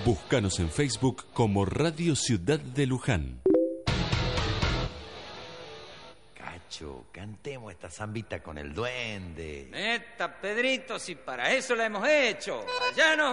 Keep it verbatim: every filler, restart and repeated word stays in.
Búscanos en Facebook como Radio Ciudad de Luján. Cacho, cantemos esta zambita con el duende. Neta, Pedrito, si para eso la hemos hecho. Allá nos